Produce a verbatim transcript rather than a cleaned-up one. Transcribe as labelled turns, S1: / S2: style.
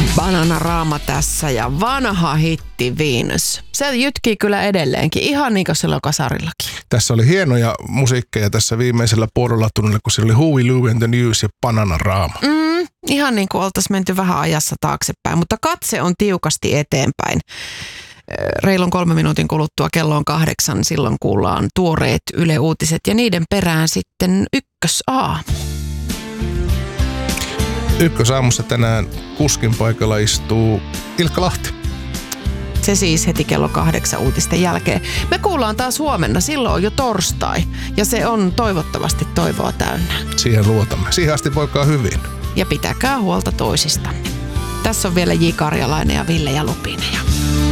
S1: Bananarama tässä ja vanha hitti Venus. Se jytkii kyllä edelleenkin, ihan niin kuin silloin kasarillakin.
S2: Tässä oli hienoja musiikkeja tässä viimeisellä puolella-tunnilla, kun siellä oli Huey Lewis and the News ja Bananarama.
S1: Mm, ihan niin kuin oltaisiin menty vähän ajassa taaksepäin, mutta katse on tiukasti eteenpäin. Reilun kolme minuutin kuluttua kello on kahdeksan, silloin kuullaan tuoreet Yle Uutiset ja niiden perään sitten ykkösaamu.
S2: Ykkösaamussa tänään kuskin paikalla istuu Ilkka Lahti.
S1: Se siis heti kello kahdeksan uutisten jälkeen. Me kuullaan taas huomenna, silloin on jo torstai ja se on toivottavasti toivoa täynnä.
S2: Siihen luotamme. Siihen asti voikaa hyvin.
S1: Ja pitäkää huolta toisistanne. Tässä on vielä J. Karjalainen ja Ville ja Lupinen.